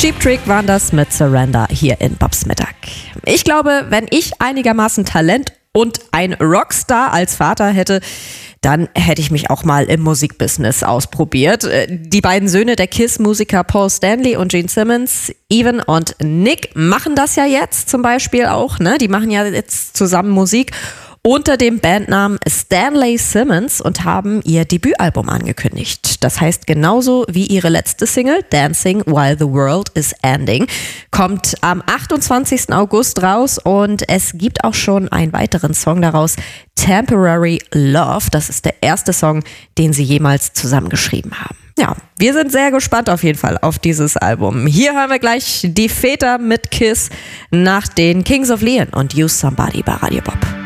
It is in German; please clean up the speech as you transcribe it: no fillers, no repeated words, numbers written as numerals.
Cheap Trick waren das mit Surrender hier in Bobs Mittag. Ich glaube, wenn ich einigermaßen Talent und ein Rockstar als Vater hätte, dann hätte ich mich auch mal im Musikbusiness ausprobiert. Die beiden Söhne der KISS-Musiker Paul Stanley und Gene Simmons, Evan und Nick, machen das ja jetzt zum Beispiel auch, ne? Die machen ja jetzt zusammen Musik unter dem Bandnamen Stanley Simmons und haben ihr Debütalbum angekündigt. Das heißt genauso wie ihre letzte Single, Dancing While the World is Ending, kommt am 28. August raus und es gibt auch schon einen weiteren Song daraus, Temporary Love. Das ist der erste Song, den sie jemals zusammengeschrieben haben. Ja, wir sind sehr gespannt auf jeden Fall auf dieses Album. Hier hören wir gleich die Väter mit KISS nach den Kings of Leon und Use Somebody bei Radio Bob.